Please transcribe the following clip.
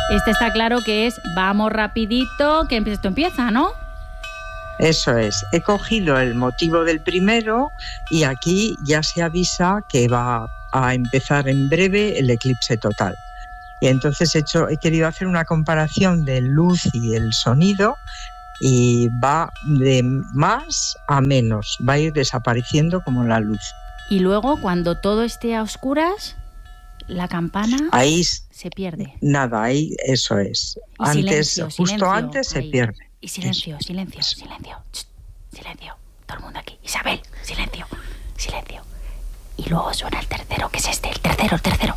Este está claro que es vamos rapidito, que esto empieza, ¿no? Eso es. He cogido el motivo del primero y aquí ya se avisa que va a empezar en breve el eclipse total. Y entonces he querido hacer una comparación de luz y el sonido y va de más a menos, va a ir desapareciendo como la luz. Y luego, cuando todo esté a oscuras, la campana ahí se pierde. Nada, ahí eso es. Y antes, silencio, justo silencio, antes se ahí. pierde. Y silencio, Eso. silencio, silencio. Shh, silencio. Todo el mundo aquí. Isabel, silencio, silencio. Y luego suena el tercero, que es este, el tercero.